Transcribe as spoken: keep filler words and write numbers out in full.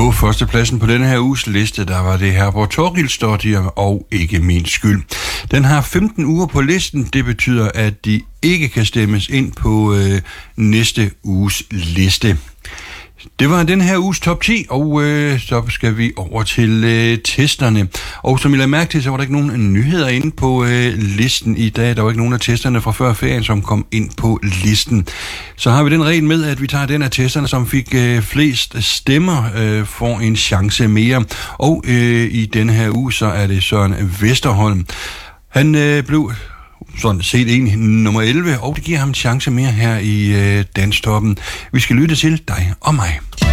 På førstepladsen på denne her uges liste, der var det Herborg Torgilsdottir og Ikke min skyld. Den har femten uger på listen. Det betyder, at de ikke kan stemmes ind på øh, næste uges liste. Det var den her uges top ti, og øh, så skal vi over til øh, testerne. Og som I lader mærke til, så var der ikke nogen nyheder inde på øh, listen i dag. Der var ikke nogen af testerne fra før ferien, som kom ind på listen. Så har vi den regel med, at vi tager den af testerne, som fik øh, flest stemmer, øh, får en chance mere. Og øh, i denne her uge, så er det Søren Vesterholm. Han øh, blev sådan set en nummer elleve, og det giver ham en chance mere her i øh, Danstoppen. Vi skal lytte til Dig og mig.